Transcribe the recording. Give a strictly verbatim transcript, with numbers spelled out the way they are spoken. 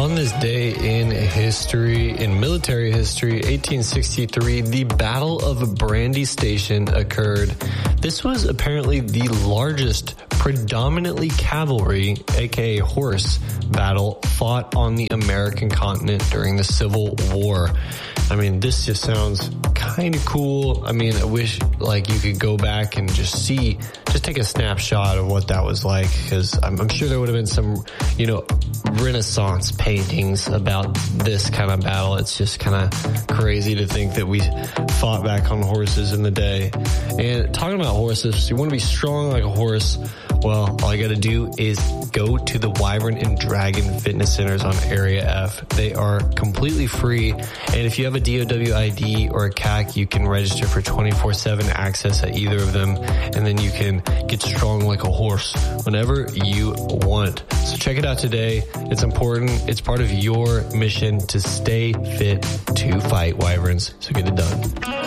On this day in history, in military history, eighteen sixty-three, the Battle of Brandy Station occurred. This was apparently the largest predominantly cavalry, aka horse, battle fought on the American continent during the Civil War. I mean, this just sounds kind of cool. I mean, I wish like you could go back and just see, just take a snapshot of what that was like, because I'm, I'm sure there would have been some, you know, Renaissance paintings about this kind of battle. It's just kind of crazy to think that we fought back on horses in the day. And talking about horses, you want to be strong like a horse. Well, all you got to do is go to the Wyvern and Dragon fitness centers on Area F. They are completely free. And if you have a D O W I D or a C A C, you can register for twenty-four seven access at either of them. And then you can get strong like a horse whenever you want. So check it out today. It's important. It's part of your mission to stay fit to fight Wyverns. So get it done.